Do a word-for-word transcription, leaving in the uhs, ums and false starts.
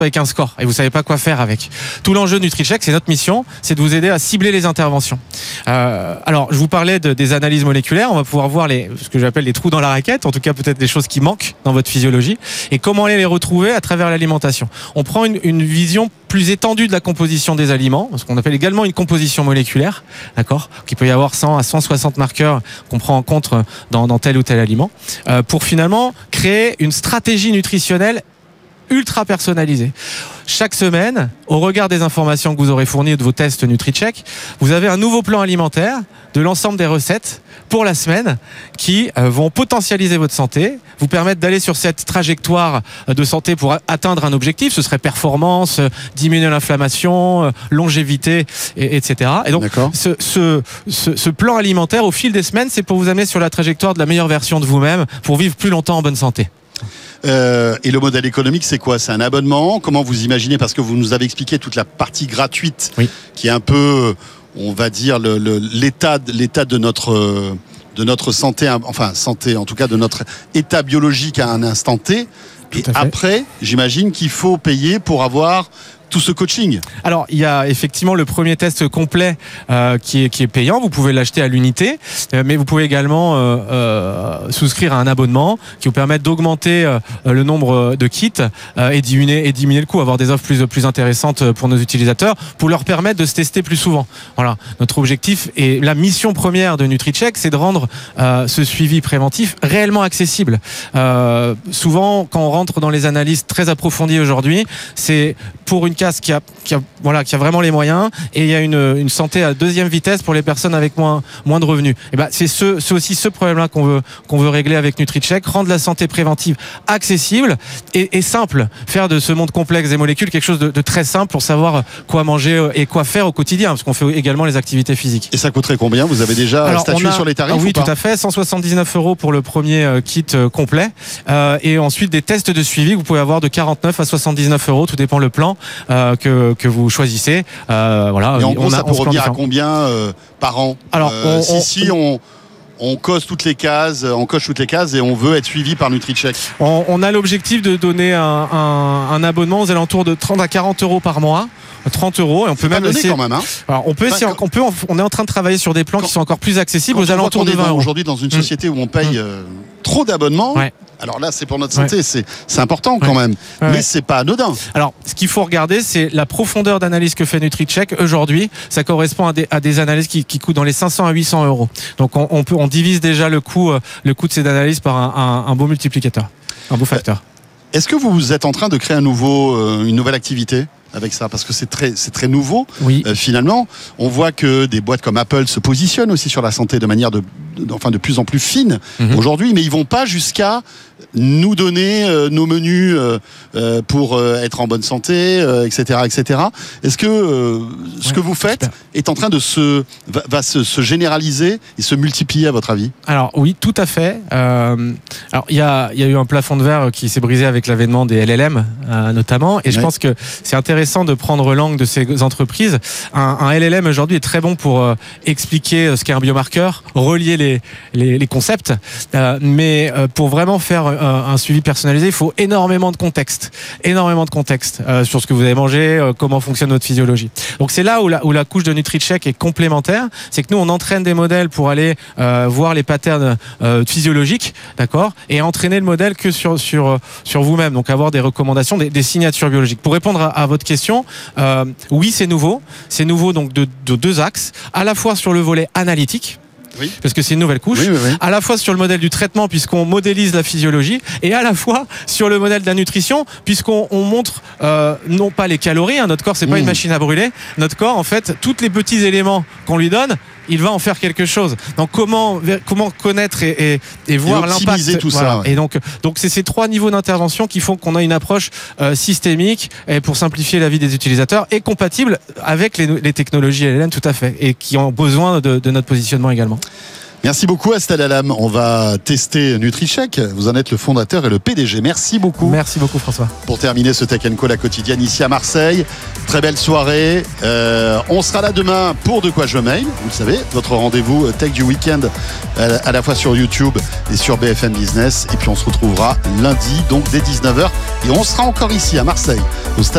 avec un score et vous savez pas quoi faire avec. Tout l'enjeu de NutriCheck, c'est notre mission, c'est de vous aider à cibler les interventions. Euh, alors, je vous parlais de, des analyses moléculaires, on va pouvoir voir les, ce que j'appelle les trous dans la raquette, en tout cas peut-être des choses qui manquent dans votre physiologie, et comment aller les retrouver à travers l'alimentation. On prend une, une vision plus étendue de la composition des aliments, ce qu'on appelle également une composition moléculaire, d'accord, qu'il peut y avoir cent à cent soixante marqueurs qu'on prend en compte dans, dans tel ou tel aliment, euh, pour finalement créer une stratégie nutritionnelle ultra personnalisé. Chaque semaine, au regard des informations que vous aurez fournies de vos tests NutriCheck, vous avez un nouveau plan alimentaire de l'ensemble des recettes pour la semaine qui euh, vont potentialiser votre santé, vous permettre d'aller sur cette trajectoire de santé pour a- atteindre un objectif. Ce serait performance, euh, diminuer l'inflammation, euh, longévité, et, etc. Et donc, ce, ce, ce, ce plan alimentaire, au fil des semaines, c'est pour vous amener sur la trajectoire de la meilleure version de vous-même pour vivre plus longtemps en bonne santé. Euh, et le modèle économique, c'est quoi? C'est un abonnement? Comment vous imaginez? Parce que vous nous avez expliqué toute la partie gratuite, oui, qui est un peu, on va dire, le, le, l'état, l'état de notre, de notre santé, enfin santé, en tout cas de notre état biologique à un instant T. Et après, j'imagine qu'il faut payer pour avoir tout ce coaching. Alors, il y a effectivement le premier test complet euh, qui est qui est payant. Vous pouvez l'acheter à l'unité, euh, mais vous pouvez également euh, euh, souscrire à un abonnement qui vous permet d'augmenter euh, le nombre de kits euh, et diminuer et diminuer le coût, avoir des offres plus plus intéressantes pour nos utilisateurs, pour leur permettre de se tester plus souvent. Voilà, notre objectif et la mission première de NutriCheck, c'est de rendre euh, ce suivi préventif réellement accessible. Euh, souvent, quand on rentre dans les analyses très approfondies aujourd'hui, c'est pour une Qui a, qui, a, voilà, qui a vraiment les moyens, et il y a une, une santé à deuxième vitesse pour les personnes avec moins, moins de revenus. Et ben, c'est, ce, c'est aussi ce problème-là qu'on veut, qu'on veut régler avec NutriCheck, rendre la santé préventive accessible et, et simple, faire de ce monde complexe des molécules quelque chose de, de très simple pour savoir quoi manger et quoi faire au quotidien, parce qu'on fait également les activités physiques. Et ça coûterait combien? Vous avez déjà Alors, statué a, sur les tarifs? Oui, ou pas tout à fait, cent soixante-dix-neuf euros pour le premier euh, kit euh, complet, euh, et ensuite des tests de suivi que vous pouvez avoir de quarante-neuf à soixante-dix-neuf euros, tout dépend le plan Euh, que, que vous choisissez. Euh, voilà. Et en gros, on a, ça peut revenir à combien euh, par an? Alors, euh, on, si, on, si on, on coche toutes les cases, on coche toutes les cases et on veut être suivi par NutriCheck. On, on a l'objectif de donner un, un, un abonnement aux alentours de trente à quarante euros par mois. trente euros, et on peut c'est même essayer. Quand même, hein. Alors, on peut enfin, essayer, quand, on peut, on est en train de travailler sur des plans quand, qui sont encore plus accessibles aux alentours de vingt euros. Aujourd'hui, dans une société mmh. où on paye euh, trop d'abonnements. Ouais. Alors là, c'est pour notre santé, ouais. c'est, c'est important quand ouais. même. Ouais. Mais c'est pas anodin. Alors, ce qu'il faut regarder, c'est la profondeur d'analyse que fait NutriCheck. Aujourd'hui, ça correspond à des, à des analyses qui, qui coûtent dans les cinq cents à huit cents euros. Donc, on, on, peut, on divise déjà le coût, le coût de ces analyses par un, un, un beau multiplicateur, un beau facteur. Est-ce que vous êtes en train de créer un nouveau, euh, une nouvelle activité avec ça, parce que c'est très, c'est très nouveau. Oui. Euh, finalement, on voit que des boîtes comme Apple se positionnent aussi sur la santé de manière de, de enfin de plus en plus fine mm-hmm. aujourd'hui, mais ils vont pas jusqu'à nous donner euh, nos menus euh, euh, pour euh, être en bonne santé, euh, et cetera, et cetera. Est-ce que euh, ce ouais, que vous faites super. est en train de se va, va se, se généraliser et se multiplier à votre avis? Alors oui, tout à fait. Euh, alors il y a il y a eu un plafond de verre qui s'est brisé avec l'avènement des L L M euh, notamment, et ouais. je pense que c'est intéressant de prendre l'angle de ces entreprises. Un, un L L M aujourd'hui est très bon pour euh, expliquer ce qu'est un biomarqueur, relier les les, les concepts, euh, mais euh, pour vraiment faire un suivi personnalisé, il faut énormément de contexte, énormément de contexte euh, sur ce que vous avez mangé, euh, comment fonctionne votre physiologie. Donc c'est là où la, où la couche de NutriCheck est complémentaire, c'est que nous on entraîne des modèles pour aller euh, voir les patterns euh, physiologiques, d'accord, et entraîner le modèle que sur sur sur vous-même. Donc avoir des recommandations, des, des signatures biologiques. Pour répondre à, à votre question, euh, oui c'est nouveau, c'est nouveau donc de, de deux axes, à la fois sur le volet analytique. Oui. Parce que c'est une nouvelle couche, oui, oui, oui. à la fois sur le modèle du traitement puisqu'on modélise la physiologie, et à la fois sur le modèle de la nutrition puisqu'on on montre euh, non pas les calories, hein, notre corps c'est pas mmh. une machine à brûler, notre corps en fait tous les petits éléments qu'on lui donne, il va en faire quelque chose. Donc comment comment connaître et, et, et voir et l'impact tout voilà. ça. Ouais. Et donc donc c'est ces trois niveaux d'intervention qui font qu'on a une approche euh, systémique et pour simplifier la vie des utilisateurs et compatible avec les, les technologies L L M tout à fait, et qui ont besoin de, de notre positionnement également. Merci beaucoup Astel Alam. On va tester NutriCheck. Vous en êtes le fondateur et le P D G. Merci beaucoup. Merci beaucoup François. Pour terminer ce Tech and Co, la quotidienne ici à Marseille. Très belle soirée. Euh, on sera là demain pour De Quoi Je Mail. Vous le savez, votre rendez-vous Tech du week-end à la fois sur YouTube et sur B F M Business. Et puis on se retrouvera lundi donc dès dix-neuf heures. Et on sera encore ici à Marseille au stade